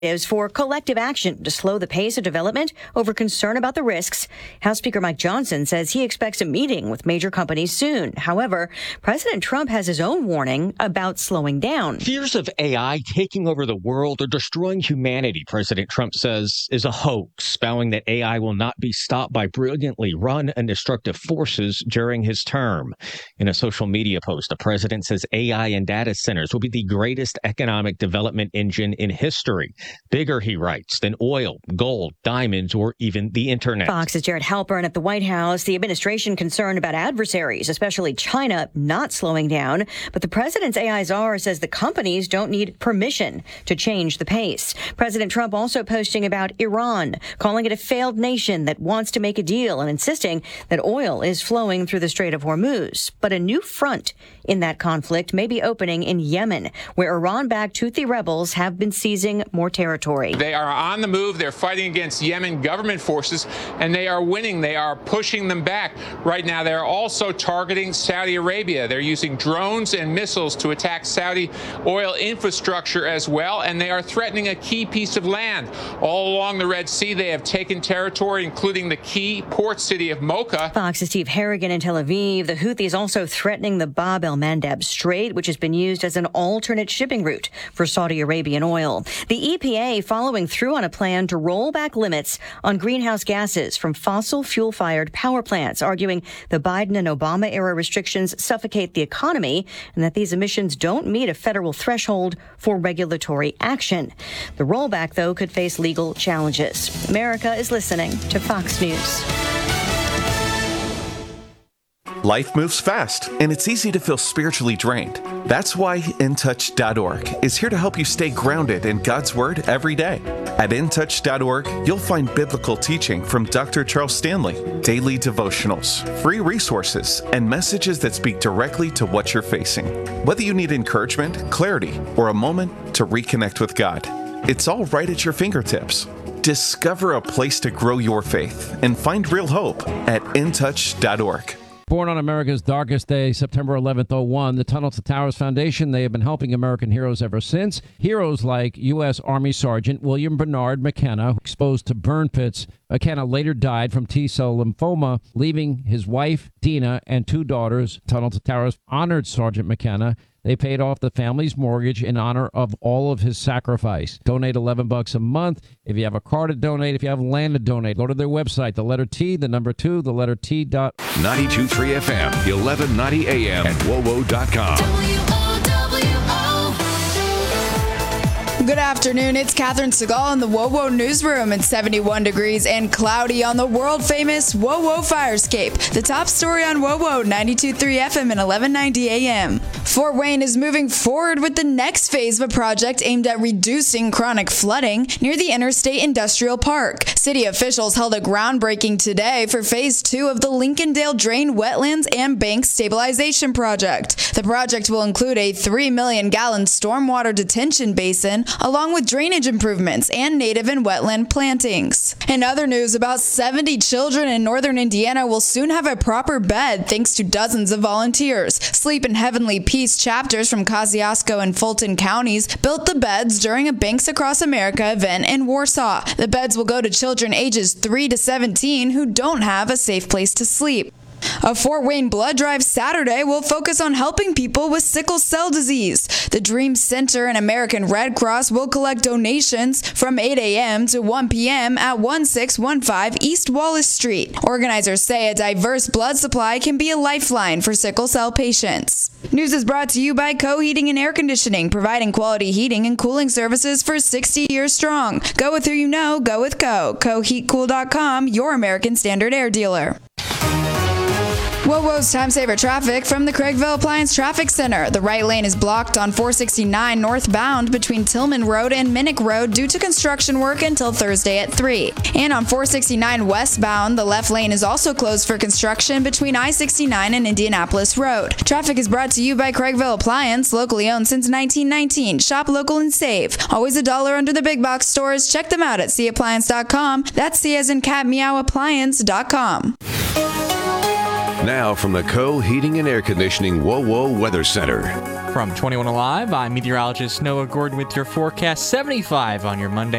is for collective action to slow the pace of development over concern about the risks. House Speaker Mike Johnson says he expects a meeting with major companies soon. However, President Trump has his own warning about slowing down. Fears of AI taking over the world or destroying humanity, President Trump says, is a hoax, vowing that AI will not be stopped by brilliantly run and destructive forces during his term. In a social media post, the president says AI and data centers will be the greatest economic development engine in history. Bigger, he writes, than oil, gold, diamonds, or even the internet. Fox's Jared Halpern at the White House. The administration concerned about adversaries, especially China, not slowing down. But the president's AI czar says the companies don't need permission to change the pace. President Trump also posting about Iran, calling it a failed nation that wants to make a deal and insisting that oil is flowing through the Strait of Hormuz. But a new front in that conflict may be opening in Yemen, where Iran-backed Houthi rebels have been seizing more territory. They are on the move. They're fighting against Yemen government forces, and they are winning. They are pushing them back. Right now, they're also targeting Saudi Arabia. They're using drones and missiles to attack Saudi oil infrastructure as well, and they are threatening a key piece of land. All along the Red Sea, they have taken territory, including the key port city of Mocha. Fox's Steve Harrigan in Tel Aviv. The Houthis also threatening the Bab el-Mandeb Strait, which has been used as an alternate shipping route for Saudi Arabian oil. The EPA following through on a plan to roll back limits on greenhouse gases from fossil fuel-fired power plants, arguing the Biden and Obama-era restrictions suffocate the economy and that these emissions don't meet a federal threshold for regulatory action. The rollback, though, could face legal challenges. America is listening to Fox News. Life moves fast, and it's easy to feel spiritually drained. That's why InTouch.org is here to help you stay grounded in God's Word every day. At InTouch.org, you'll find biblical teaching from Dr. Charles Stanley, daily devotionals, free resources, and messages that speak directly to what you're facing. Whether you need encouragement, clarity, or a moment to reconnect with God, it's all right at your fingertips. Discover a place to grow your faith and find real hope at InTouch.org. Born on America's darkest day, September 11th, 01, the Tunnel to Towers Foundation, they have been helping American heroes ever since. Heroes like U.S. Army Sergeant William Bernard McKenna, exposed to burn pits. McKenna later died from T-cell lymphoma, leaving his wife, Dina, and 2 daughters. Tunnel to Towers honored Sergeant McKenna. They paid off the family's mortgage in honor of all of his sacrifice. Donate $11 a month. If you have a car to donate, if you have land to donate, go to their website, the letter T, the number 2, the letter T. 92.3 FM, 1190 AM, and WOWO.com. Good afternoon. It's Catherine Segal in the WOWO newsroom. It's 71 degrees and cloudy on the world-famous WOWO Firescape. The top story on WOWO, 92.3 FM and 1190 AM. Fort Wayne is moving forward with the next phase of a project aimed at reducing chronic flooding near the Interstate Industrial Park. City officials held a groundbreaking today for Phase 2 of the Lincolndale Drain Wetlands and Bank Stabilization Project. The project will include a 3 million-gallon stormwater detention basin, along with drainage improvements and native and wetland plantings. In other news, about 70 children in northern Indiana will soon have a proper bed thanks to dozens of volunteers. Sleep in Heavenly Peace chapters from Kosciuszko and Fulton counties built the beds during a Banks Across America event in Warsaw. The beds will go to children ages 3 to 17 who don't have a safe place to sleep. A Fort Wayne blood drive Saturday will focus on helping people with sickle cell disease. The Dream Center and American Red Cross will collect donations from 8 a.m. to 1 p.m. at 1615 East Wallace Street. Organizers say a diverse blood supply can be a lifeline for sickle cell patients. News is brought to you by Co Heating and Air Conditioning, providing quality heating and cooling services for 60 years strong. Go with who you know, go with Co. CoHeatCool.com, your American Standard Air dealer. WOWO's Time Saver traffic from the Craigville Appliance Traffic Center. The right lane is blocked on 469 northbound between Tillman Road and Minnick Road due to construction work until Thursday at 3. And on 469 westbound, the left lane is also closed for construction between I-69 and Indianapolis Road. Traffic is brought to you by Craigville Appliance, locally owned since 1919. Shop local and save. Always $1 under the big box stores. Check them out at cappliance.com. That's C as in cat, meow, appliance.com. Now from the Heating and Air Conditioning WoWo Weather Center. From 21 Alive, I'm meteorologist Noah Gordon with your forecast. 75 on your Monday.